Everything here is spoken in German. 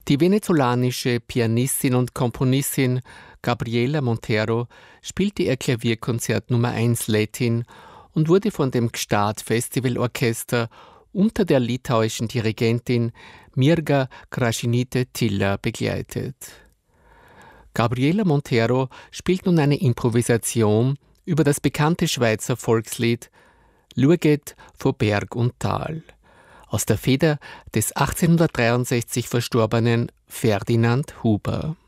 Die venezolanische Pianistin und Komponistin Gabriela Montero spielte ihr Klavierkonzert Nummer 1 Latin und wurde von dem Gstaad Festivalorchester unter der litauischen Dirigentin Mirga Gražinytė-Tyla begleitet. Gabriela Montero spielt nun eine Improvisation über das bekannte Schweizer Volkslied «Lueget vor Berg und Tal» aus der Feder des 1863 verstorbenen Ferdinand Huber.